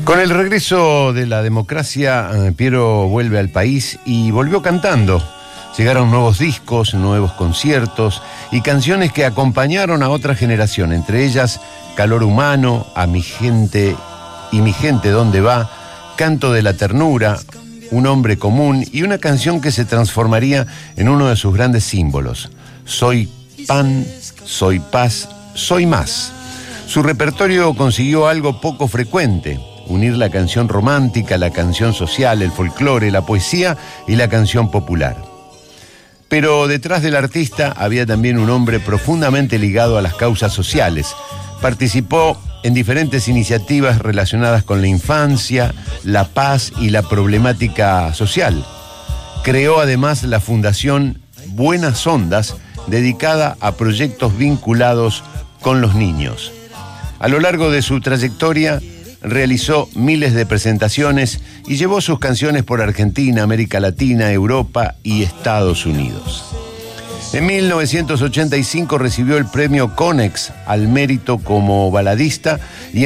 Con el regreso de la democracia, Piero vuelve al país y volvió cantando. Llegaron nuevos discos, nuevos conciertos y canciones que acompañaron a otra generación, entre ellas Calor Humano, A mi gente y Mi gente ¿dónde va?, Canto de la ternura, Un hombre común y una canción que se transformaría en uno de sus grandes símbolos: Soy pan, soy paz, soy más. Su repertorio consiguió algo poco frecuente: unir la canción romántica, la canción social, el folclore, la poesía y la canción popular. Pero detrás del artista había también un hombre profundamente ligado a las causas sociales. Participó en diferentes iniciativas relacionadas con la infancia, la paz y la problemática social. Creó además la Fundación Buenas Ondas, dedicada a proyectos vinculados con los niños. A lo largo de su trayectoria, realizó miles de presentaciones y llevó sus canciones por Argentina, América Latina, Europa y Estados Unidos. En 1985 recibió el premio Conex al mérito como baladista y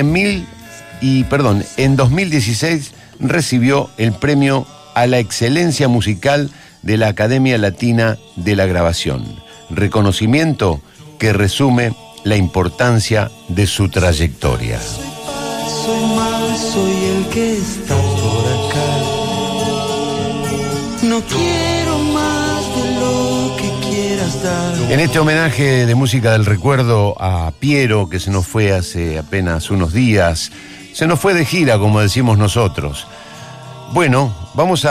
en 2016 recibió el premio a la excelencia musical de la Academia Latina de la Grabación, reconocimiento que resume la importancia de su trayectoria. Soy más, soy el que está por acá. No quiero más de lo que quieras dar. En este homenaje de música del recuerdo a Piero, que se nos fue hace apenas unos días, se nos fue de gira, como decimos nosotros. Bueno, vamos a